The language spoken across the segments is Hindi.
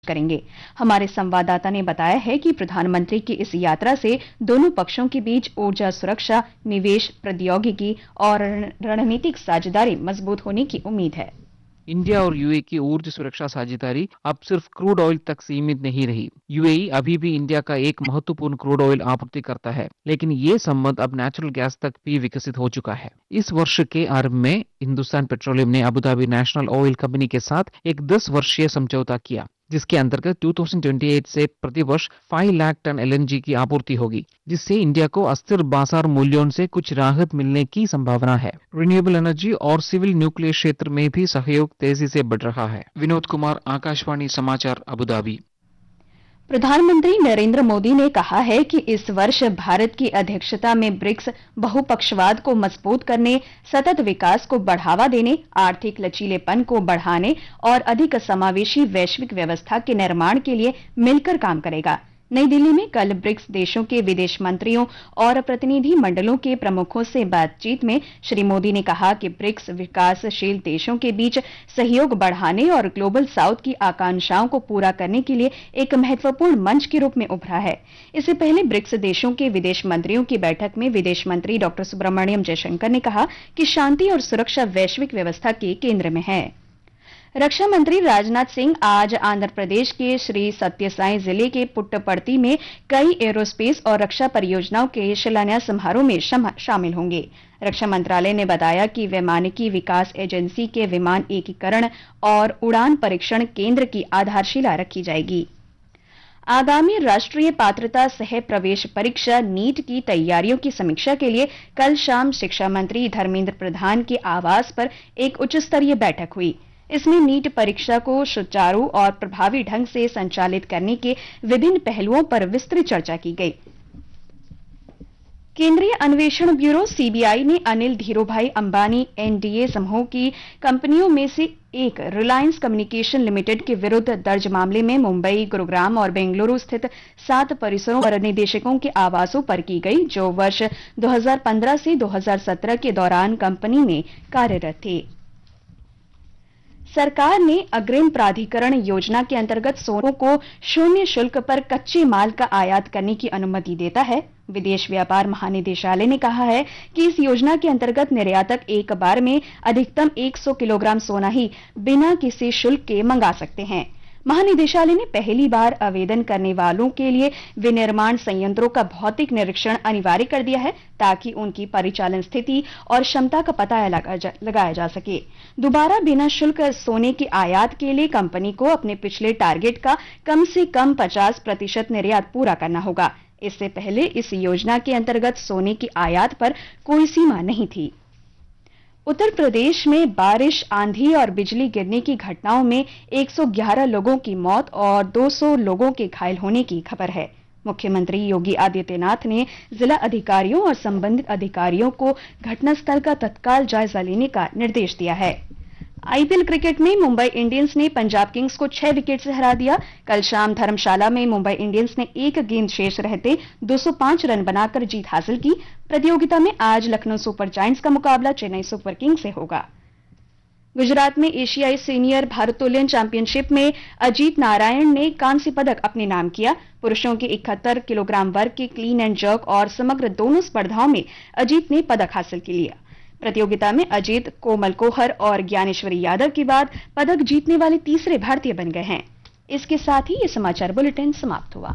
करेंगे। हमारे संवाददाता ने बताया है कि प्रधानमंत्री की इस यात्रा से दोनों पक्षों के बीच ऊर्जा सुरक्षा, निवेश, प्रौद्योगिकी और रणनीतिक साझेदारी मजबूत होने की उम्मीद है। इंडिया और यूएई की ऊर्जा सुरक्षा साझेदारी अब सिर्फ क्रूड ऑयल तक सीमित नहीं रही। यूएई अभी भी इंडिया का एक महत्वपूर्ण क्रूड ऑयल आपूर्ति करता है, लेकिन ये संबंध अब नेचुरल गैस तक भी विकसित हो चुका है। इस वर्ष के आरंभ में हिंदुस्तान पेट्रोलियम ने Abu Dhabi national oil company के साथ एक 10 वर्षीय समझौता किया, जिसके अंतर्गत 2028 से प्रतिवर्ष 5 लाख टन एलएनजी की आपूर्ति होगी, जिससे इंडिया को अस्थिर बाजार मूल्यों से कुछ राहत मिलने की संभावना है। रिन्यूएबल एनर्जी और सिविल न्यूक्लियर क्षेत्र में भी सहयोग तेजी से बढ़ रहा है। विनोद कुमार, आकाशवाणी समाचार, अबू धाबी। प्रधानमंत्री नरेंद्र मोदी ने कहा है कि इस वर्ष भारत की अध्यक्षता में ब्रिक्स बहुपक्षवाद को मजबूत करने, सतत विकास को बढ़ावा देने, आर्थिक लचीलेपन को बढ़ाने और अधिक समावेशी वैश्विक व्यवस्था के निर्माण के लिए मिलकर काम करेगा। नई दिल्ली में कल ब्रिक्स देशों के विदेश मंत्रियों और प्रतिनिधि मंडलों के प्रमुखों से बातचीत में श्री मोदी ने कहा कि ब्रिक्स विकासशील देशों के बीच सहयोग बढ़ाने और ग्लोबल साउथ की आकांक्षाओं को पूरा करने के लिए एक महत्वपूर्ण मंच के रूप में उभरा है। इससे पहले ब्रिक्स देशों के विदेश मंत्रियों की बैठक में विदेश मंत्री डॉ. सुब्रमण्यम जयशंकर ने कहा कि शांति और सुरक्षा वैश्विक व्यवस्था के केंद्र में है। रक्षा मंत्री राजनाथ सिंह आज आंध्र प्रदेश के श्री सत्यसाई जिले के पुट्टपर्ती में कई एरोस्पेस और रक्षा परियोजनाओं के शिलान्यास समारोह में शामिल होंगे। रक्षा मंत्रालय ने बताया कि वैमानिकी विकास एजेंसी के विमान एकीकरण और उड़ान परीक्षण केंद्र की आधारशिला रखी जाएगी। आगामी राष्ट्रीय पात्रता सह प्रवेश परीक्षा नीट की तैयारियों की समीक्षा के लिए कल शाम शिक्षा मंत्री धर्मेंद्र प्रधान के आवास पर एक उच्च स्तरीय बैठक हुई। इसमें नीट परीक्षा को सुचारू और प्रभावी ढंग से संचालित करने के विभिन्न पहलुओं पर विस्तृत चर्चा की गई। केंद्रीय अन्वेषण ब्यूरो सीबीआई ने अनिल धीरूभाई अंबानी एनडीए समूह की कंपनियों में से एक रिलायंस कम्युनिकेशन लिमिटेड के विरुद्ध दर्ज मामले में मुंबई, गुरुग्राम और बेंगलुरु स्थित 7 परिसरों पर निदेशकों के आवासों पर की गई, जो वर्ष 2015 से 2017 के दौरान कंपनी में कार्यरत थे। सरकार ने अग्रिम प्राधिकरण योजना के अंतर्गत सोनों को शून्य शुल्क पर कच्चे माल का आयात करने की अनुमति देता है। विदेश व्यापार महानिदेशालय ने कहा है कि इस योजना के अंतर्गत निर्यातक एक बार में अधिकतम 100 किलोग्राम सोना ही बिना किसी शुल्क के मंगा सकते हैं। महानिदेशालय ने पहली बार आवेदन करने वालों के लिए विनिर्माण संयंत्रों का भौतिक निरीक्षण अनिवार्य कर दिया है, ताकि उनकी परिचालन स्थिति और क्षमता का पता लगाया जा सके। दोबारा बिना शुल्क सोने की आयात के लिए कंपनी को अपने पिछले टारगेट का कम से कम 50% निर्यात पूरा करना होगा। इससे पहले इस योजना के अंतर्गत सोने की आयात पर कोई सीमा नहीं थी। उत्तर प्रदेश में बारिश, आंधी और बिजली गिरने की घटनाओं में 111 लोगों की मौत और 200 लोगों के घायल होने की खबर है। मुख्यमंत्री योगी आदित्यनाथ ने जिला अधिकारियों और संबंधित अधिकारियों को घटनास्थल का तत्काल जायजा लेने का निर्देश दिया है। आईपीएल क्रिकेट में मुंबई इंडियंस ने पंजाब किंग्स को 6 विकेट से हरा दिया। कल शाम धर्मशाला में मुंबई इंडियंस ने एक गेंद शेष रहते 205 रन बनाकर जीत हासिल की। प्रतियोगिता में आज लखनऊ सुपर जायंट्स का मुकाबला चेन्नई सुपर किंग्स से होगा। गुजरात में एशियाई सीनियर भारोत्तोलन चैंपियनशिप में अजीत नारायण ने कांस्य पदक अपने नाम किया। पुरुषों के 71 किलोग्राम वर्ग के क्लीन एंड जर्क और समग्र दोनों स्पर्धाओं में अजीत ने पदक हासिल किया। प्रतियोगिता में अजीत, कोमल कोहर और ज्ञानेश्वरी यादव के बाद पदक जीतने वाले तीसरे भारतीय बन गए हैं। इसके साथ ही ये समाचार बुलेटिन समाप्त हुआ।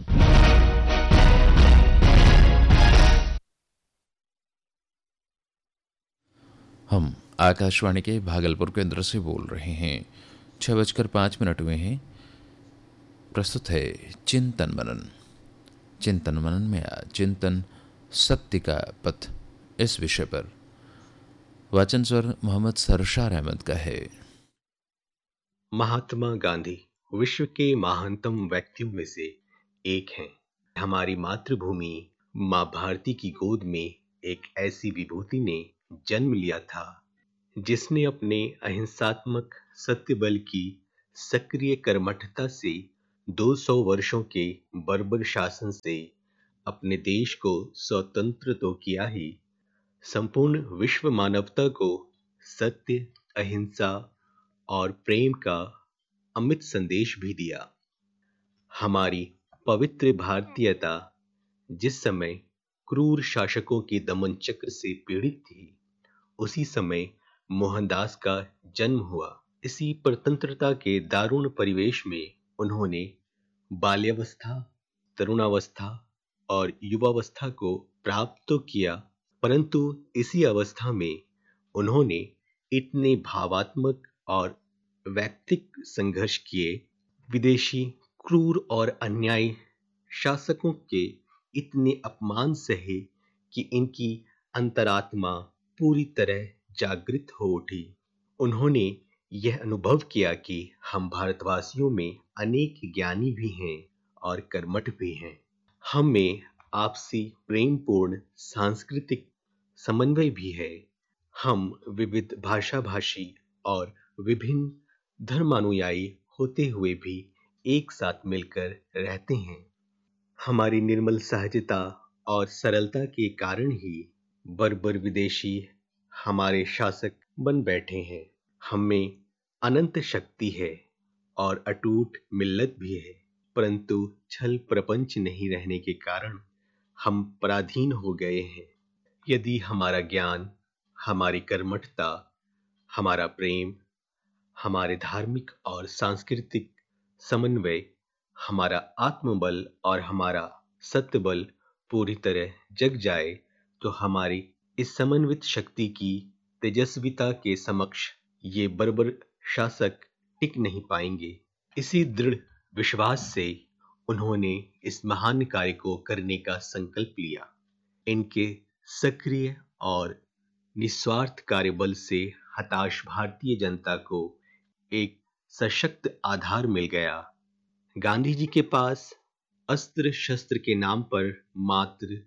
हम आकाशवाणी के भागलपुर केंद्र से बोल रहे हैं। 6:05 हुए हैं। प्रस्तुत है चिंतन मनन। चिंतन मनन में आज चिंतन सत्य का पथ इस विषय पर वाचन स्वर मोहम्मद सरशार अहमद का है। महात्मा गांधी विश्व के महानतम व्यक्तियों में से एक हैं। हमारी मातृभूमि मां भारती की गोद में एक ऐसी विभूति ने जन्म लिया था, जिसने अपने अहिंसात्मक सत्य बल की सक्रिय कर्मठता से 200 वर्षों के बर्बर शासन से अपने देश को स्वतंत्र तो किया ही, संपूर्ण विश्व मानवता को सत्य, अहिंसा और प्रेम का अमित संदेश भी दिया। हमारी पवित्र भारतीयता जिस समय क्रूर शासकों के दमन चक्र से पीड़ित थी, उसी समय मोहनदास का जन्म हुआ। इसी परतंत्रता के दारुण परिवेश में उन्होंने बाल्यावस्था, तरुणावस्था और युवावस्था को प्राप्त तो किया, परंतु इसी अवस्था में उन्होंने इतने भावात्मक और वैयक्तिक संघर्ष किए, विदेशी क्रूर और अन्यायी शासकों के इतने अपमान सहे कि इनकी अंतरात्मा पूरी तरह जागृत हो उठी। उन्होंने यह अनुभव किया कि हम भारतवासियों में अनेक ज्ञानी भी हैं और कर्मठ भी हैं। हम में आपसी प्रेमपूर्ण सांस्कृतिक समन्वय भी है। हम विविध भाषा भाषी और विभिन्न धर्मानुयायी होते हुए भी एक साथ मिलकर रहते हैं। हमारी निर्मल सहजता और सरलता के कारण ही बर्बर विदेशी हमारे शासक बन बैठे हैं। हम में अनंत शक्ति है और अटूट मिल्लत भी है, परंतु छल प्रपंच नहीं रहने के कारण हम पराधीन हो गए हैं। यदि हमारा ज्ञान, हमारी कर्मठता, हमारा प्रेम, हमारे धार्मिक और सांस्कृतिक समन्वय, हमारा आत्मबल और हमारा सत्यबल पूरी तरह जग जाए, तो हमारी इस समन्वित शक्ति की तेजस्विता के समक्ष ये बर्बर शासक टिक नहीं पाएंगे। इसी दृढ़ विश्वास से उन्होंने इस महान कार्य को करने का संकल्प लिया। इनके सक्रिय और निस्वार्थ कार्यबल से हताश भारतीय जनता को एक सशक्त आधार मिल गया। गांधी जी के पास अस्त्र शस्त्र के नाम पर मात्र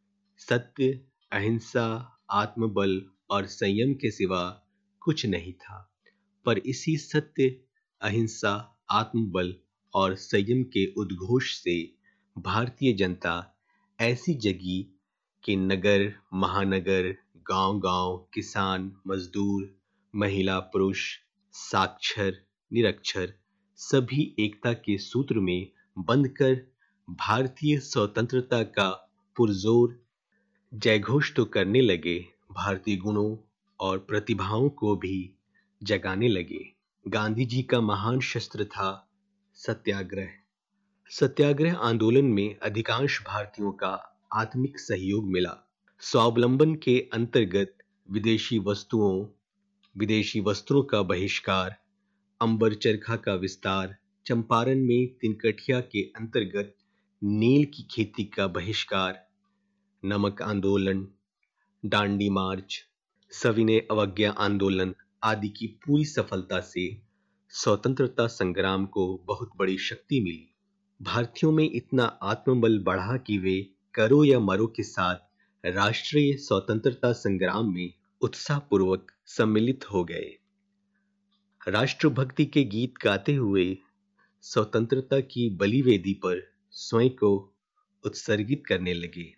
सत्य, अहिंसा, आत्मबल और संयम के सिवा कुछ नहीं था, पर इसी सत्य, अहिंसा, आत्मबल और संयम के उद्घोष से भारतीय जनता ऐसी जगी कि नगर, महानगर, गांव-गांव, किसान, मजदूर, महिला, पुरुष, साक्षर, निरक्षर सभी एकता के सूत्र में बंधकर भारतीय स्वतंत्रता का पुरजोर जयघोष तो करने लगे, भारतीय गुणों और प्रतिभाओं को भी जगाने लगे। गांधी जी का महान शस्त्र था सत्याग्रह। सत्याग्रह आंदोलन में अधिकांश भारतीयों का आत्मिक सहयोग मिला। स्वावलंबन के अंतर्गत विदेशी वस्त्रों का बहिष्कार, अंबर चरखा का विस्तार, चंपारण में तिनकठिया के अंतर्गत नील की खेती का बहिष्कार, नमक आंदोलन, डांडी मार्च, सविनय अवज्ञा आंदोलन आदि की पूरी सफलता से स्वतंत्रता संग्राम को बहुत बड़ी शक्ति मिली। भारतीयों में इतना आत्मबल बढ़ा कि वे करो या मरो के साथ राष्ट्रीय स्वतंत्रता संग्राम में उत्साहपूर्वक सम्मिलित हो गए। राष्ट्रभक्ति के गीत गाते हुए स्वतंत्रता की बलिवेदी पर स्वयं को उत्सर्गित करने लगे।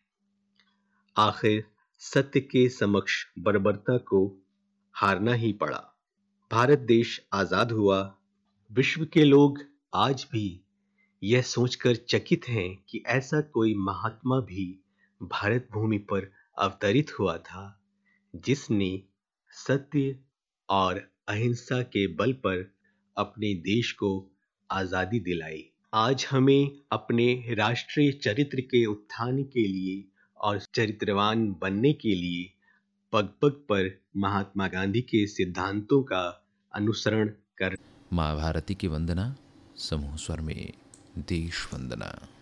आखिर सत्य के समक्ष बर्बरता को हारना ही पड़ा। भारत देश आजाद हुआ। विश्व के लोग आज भी यह सोचकर चकित हैं कि ऐसा कोई महात्मा भी भारत भूमि पर अवतरित हुआ था जिसने सत्य और अहिंसा के बल पर अपने देश को आजादी दिलाई। आज हमें अपने राष्ट्रीय चरित्र के उत्थान के लिए और चरित्रवान बनने के लिए पग पग पर महात्मा गांधी के सिद्धांतों का अनुसरण कर माँ भारती की वंदना समूह स्वर में देश वंदना।